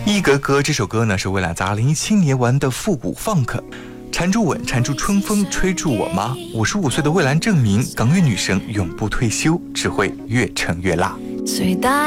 一格格这首歌呢，是蔚蓝在2017年玩的复古 funk， 缠住吻，缠住春风，吹住我吗？55岁的蔚蓝证明，港乐女神永不退休，只会越唱越辣。